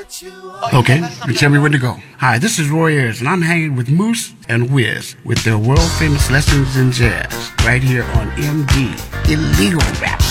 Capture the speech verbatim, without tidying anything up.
Okay, you tell me when to go. Hi, this is Roy Ayers, and I'm hanging with Moose and Wiz with their world-famous Lessons in Jazz right here on M D, Illegal Rap.